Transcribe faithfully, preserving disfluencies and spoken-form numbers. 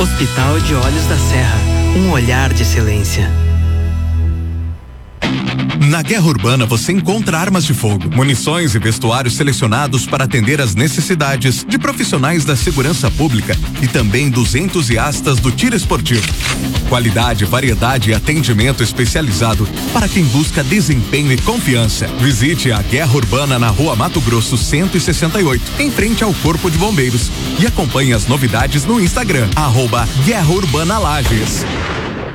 Hospital de Olhos da Serra, um olhar de excelência. Na Guerra Urbana você encontra armas de fogo, munições e vestuários selecionados para atender às necessidades de profissionais da segurança pública e também dos entusiastas do tiro esportivo. Qualidade, variedade e atendimento especializado para quem busca desempenho e confiança. Visite a Guerra Urbana na Rua Mato Grosso cento e sessenta e oito, em frente ao Corpo de Bombeiros, e acompanhe as novidades no Instagram, arroba Guerra Urbana Lages.